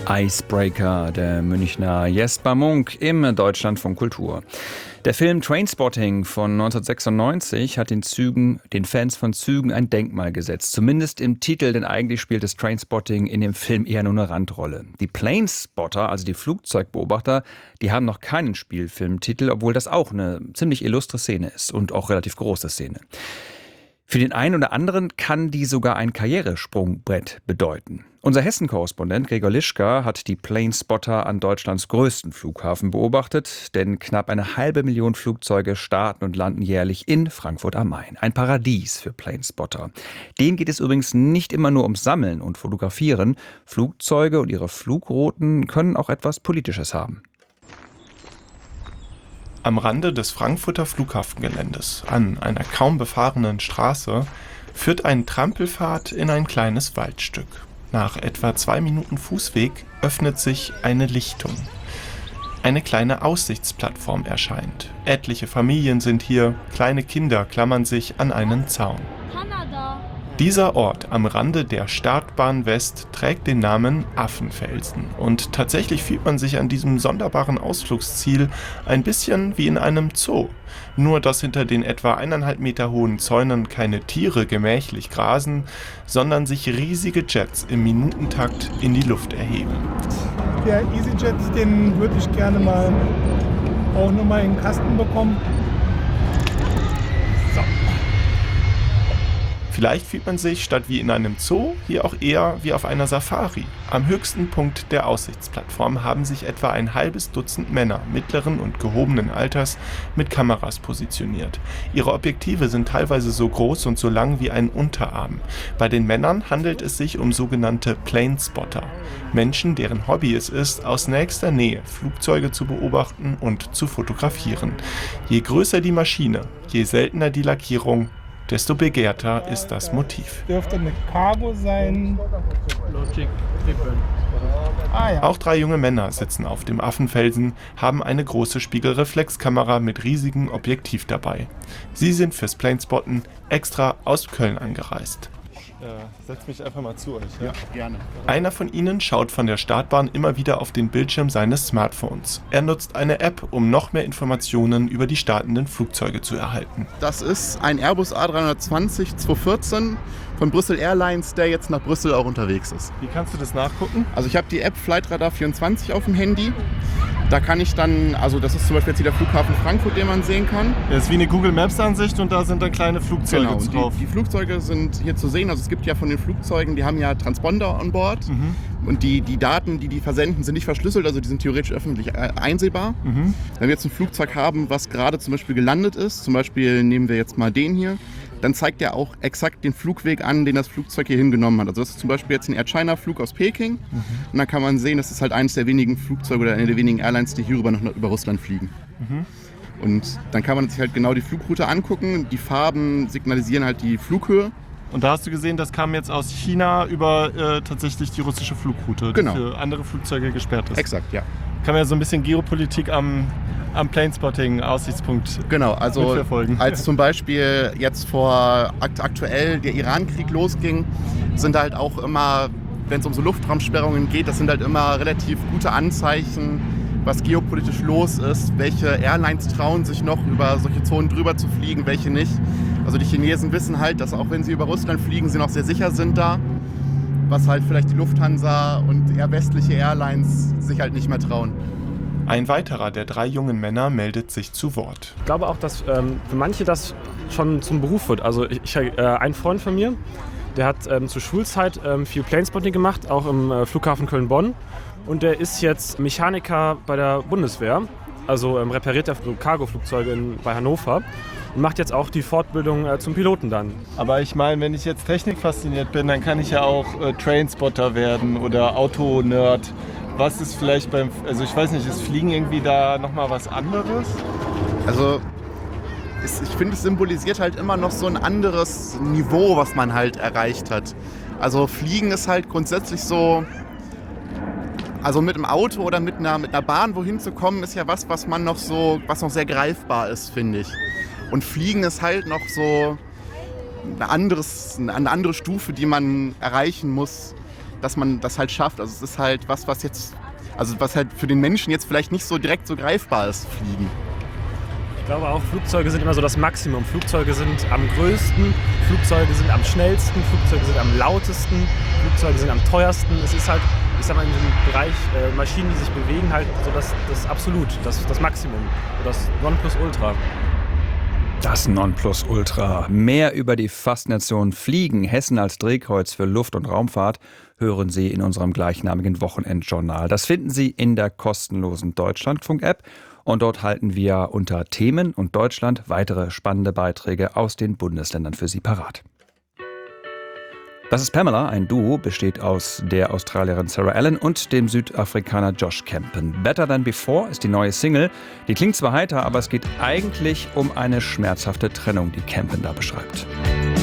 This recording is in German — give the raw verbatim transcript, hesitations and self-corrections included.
Icebreaker, der Münchner Jesper Munk im Deutschlandfunk Kultur. Der Film Trainspotting von neunzehnhundertsechsundneunzig hat den Zügen, den Fans von Zügen ein Denkmal gesetzt. Zumindest im Titel, denn eigentlich spielt das Trainspotting in dem Film eher nur eine Randrolle. Die Planespotter, also die Flugzeugbeobachter, die haben noch keinen Spielfilmtitel, obwohl das auch eine ziemlich illustre Szene ist und auch relativ große Szene. Für den einen oder anderen kann die sogar ein Karrieresprungbrett bedeuten. Unser Hessen-Korrespondent Gregor Lischka hat die Planespotter an Deutschlands größten Flughafen beobachtet, denn knapp eine halbe Million Flugzeuge starten und landen jährlich in Frankfurt am Main. Ein Paradies für Planespotter. Denen geht es übrigens nicht immer nur ums Sammeln und Fotografieren. Flugzeuge und ihre Flugrouten können auch etwas Politisches haben. Am Rande des Frankfurter Flughafengeländes, an einer kaum befahrenen Straße, führt ein Trampelpfad in ein kleines Waldstück. Nach etwa zwei Minuten Fußweg öffnet sich eine Lichtung. Eine kleine Aussichtsplattform erscheint. Etliche Familien sind hier, kleine Kinder klammern sich an einen Zaun. Dieser Ort am Rande der Startbahn West trägt den Namen Affenfelsen. Und tatsächlich fühlt man sich an diesem sonderbaren Ausflugsziel ein bisschen wie in einem Zoo. Nur, dass hinter den etwa eineinhalb Meter hohen Zäunen keine Tiere gemächlich grasen, sondern sich riesige Jets im Minutentakt in die Luft erheben. Der EasyJet, den würde ich gerne mal auch nochmal in den Kasten bekommen. So. Vielleicht fühlt man sich statt wie in einem Zoo hier auch eher wie auf einer Safari. Am höchsten Punkt der Aussichtsplattform haben sich etwa ein halbes Dutzend Männer mittleren und gehobenen Alters mit Kameras positioniert. Ihre Objektive sind teilweise so groß und so lang wie ein Unterarm. Bei den Männern handelt es sich um sogenannte Planespotter. Menschen, deren Hobby es ist, aus nächster Nähe Flugzeuge zu beobachten und zu fotografieren. Je größer die Maschine, je seltener die Lackierung, desto begehrter ist das Motiv. Dürfte eine Cargo sein. Ah, ja. Auch drei junge Männer sitzen auf dem Affenfelsen, haben eine große Spiegelreflexkamera mit riesigem Objektiv dabei. Sie sind fürs Planespotten extra aus Köln angereist. Ich äh, setz mich einfach mal zu euch. Ja? Ja, gerne. Einer von ihnen schaut von der Startbahn immer wieder auf den Bildschirm seines Smartphones. Er nutzt eine App, um noch mehr Informationen über die startenden Flugzeuge zu erhalten. Das ist ein Airbus A drei zwanzig zweihundertvierzehn von Brüssel Airlines, der jetzt nach Brüssel auch unterwegs ist. Wie kannst du das nachgucken? Also ich habe die App Flightradar vierundzwanzig auf dem Handy. Da kann ich dann, also das ist zum Beispiel jetzt hier der Flughafen Frankfurt, den man sehen kann. Das ist wie eine Google Maps Ansicht und da sind dann kleine Flugzeuge Genau, drauf. die, die Flugzeuge sind hier zu sehen. Also es gibt ja von den Flugzeugen, die haben ja Transponder an Bord. Mhm. Und die, die Daten, die die versenden, sind nicht verschlüsselt, also die sind theoretisch öffentlich einsehbar. Mhm. Wenn wir jetzt ein Flugzeug haben, was gerade zum Beispiel gelandet ist, zum Beispiel nehmen wir jetzt mal den hier, dann zeigt er auch exakt den Flugweg an, den das Flugzeug hier hingenommen hat. Also das ist zum Beispiel jetzt ein Air China-Flug aus Peking. Mhm. Und dann kann man sehen, das ist halt eines der wenigen Flugzeuge oder eine der wenigen Airlines, die hierüber noch über Russland fliegen. Mhm. Und dann kann man sich halt genau die Flugroute angucken. Die Farben signalisieren halt die Flughöhe. Und da hast du gesehen, das kam jetzt aus China über äh, tatsächlich die russische Flugroute, genau, die für andere Flugzeuge gesperrt ist. Exakt, ja. Kann man ja so ein bisschen Geopolitik am, am Planespotting-Aussichtspunkt Genau, also mitverfolgen. Als zum Beispiel jetzt vor akt- aktuell der Iran-Krieg losging, sind halt auch immer, wenn es um so Luftraumsperrungen geht, das sind halt immer relativ gute Anzeichen, was geopolitisch los ist, welche Airlines trauen sich noch über solche Zonen drüber zu fliegen, welche nicht. Also die Chinesen wissen halt, dass auch wenn sie über Russland fliegen, sie noch sehr sicher sind da, was halt vielleicht die Lufthansa und eher westliche Airlines sich halt nicht mehr trauen. Ein weiterer der drei jungen Männer meldet sich zu Wort. Ich glaube auch, dass ähm, für manche das schon zum Beruf wird. Also ich, ich äh, ein Freund von mir, der hat ähm, zur Schulzeit ähm, viel Planespotting gemacht, auch im äh, Flughafen Köln-Bonn. Und der ist jetzt Mechaniker bei der Bundeswehr, also ähm, repariert er Cargoflugzeuge in, bei Hannover und macht jetzt auch die Fortbildung äh, zum Piloten dann. Aber ich meine, wenn ich jetzt technikfasziniert bin, dann kann ich ja auch äh, Trainspotter werden oder Autonerd. Was ist vielleicht beim, also ich weiß nicht, ist Fliegen irgendwie da nochmal was anderes? Also es, ich finde, es symbolisiert halt immer noch so ein anderes Niveau, was man halt erreicht hat. Also Fliegen ist halt grundsätzlich so, also mit einem Auto oder mit einer, mit einer Bahn wohin zu kommen, ist ja was, was man noch so, was noch sehr greifbar ist, finde ich. Und Fliegen ist halt noch so eine, anderes, eine andere Stufe, die man erreichen muss, dass man das halt schafft. Also es ist halt was, was jetzt, also was halt für den Menschen jetzt vielleicht nicht so direkt so greifbar ist, Fliegen. Ich glaube auch, Flugzeuge sind immer so das Maximum. Flugzeuge sind am größten, Flugzeuge sind am schnellsten, Flugzeuge sind am lautesten, Flugzeuge sind am teuersten. Es ist halt, ich sag mal, in diesem Bereich äh, Maschinen, die sich bewegen, halt so das, das Absolut, das, das Maximum, das Nonplusultra. Das Nonplusultra. Mehr über die Faszination Fliegen, Hessen als Drehkreuz für Luft- und Raumfahrt, hören Sie in unserem gleichnamigen Wochenendjournal. Das finden Sie in der kostenlosen Deutschlandfunk-App. Und dort halten wir unter Themen und Deutschland weitere spannende Beiträge aus den Bundesländern für Sie parat. Das ist Pamela, ein Duo, besteht aus der Australierin Sarah Allen und dem Südafrikaner Josh Campen. Better Than Before ist die neue Single. Die klingt zwar heiter, aber es geht eigentlich um eine schmerzhafte Trennung, die Campen da beschreibt.